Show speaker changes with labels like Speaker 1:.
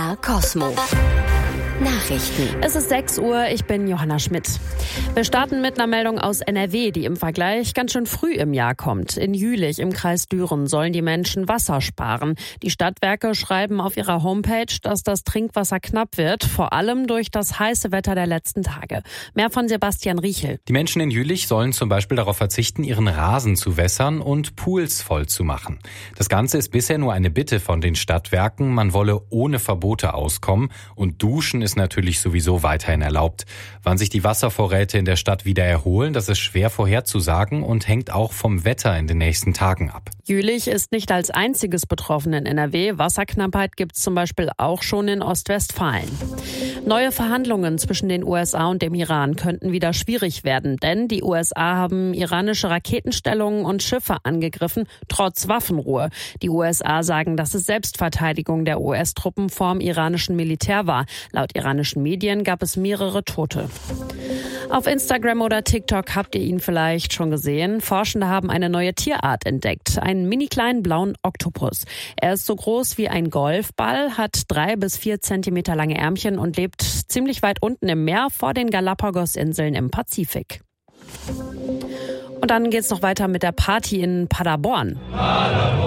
Speaker 1: MDR Cosmo. Nachrichten.
Speaker 2: Es ist 6 Uhr, ich bin Johanna Schmidt. Wir starten mit einer Meldung aus NRW, die im Vergleich ganz schön früh im Jahr kommt. In Jülich im Kreis Düren sollen die Menschen Wasser sparen. Die Stadtwerke schreiben auf ihrer Homepage, dass das Trinkwasser knapp wird, vor allem durch das heiße Wetter der letzten Tage. Mehr von Sebastian Riechel.
Speaker 3: Die Menschen in Jülich sollen zum Beispiel darauf verzichten, ihren Rasen zu wässern und Pools voll zu machen. Das Ganze ist bisher nur eine Bitte von den Stadtwerken. Man wolle ohne Verbote auskommen und duschen ist natürlich sowieso weiterhin erlaubt. Wann sich die Wasservorräte in der Stadt wieder erholen, das ist schwer vorherzusagen und hängt auch vom Wetter in den nächsten Tagen ab.
Speaker 2: Jülich ist nicht als einziges betroffen in NRW. Wasserknappheit gibt es zum Beispiel auch schon in Ostwestfalen. Neue Verhandlungen zwischen den USA und dem Iran könnten wieder schwierig werden, denn die USA haben iranische Raketenstellungen und Schiffe angegriffen, trotz Waffenruhe. Die USA sagen, dass es Selbstverteidigung der US-Truppen vorm iranischen Militär war. Laut iranischen Medien gab es mehrere Tote. Auf Instagram oder TikTok habt ihr ihn vielleicht schon gesehen. Forschende haben eine neue Tierart entdeckt, einen mini-kleinen blauen Oktopus. Er ist so groß wie ein Golfball, hat 3 bis 4 Zentimeter lange Ärmchen und lebt ziemlich weit unten im Meer vor den Galapagos-Inseln im Pazifik. Und dann geht's noch weiter mit der Party in Paderborn.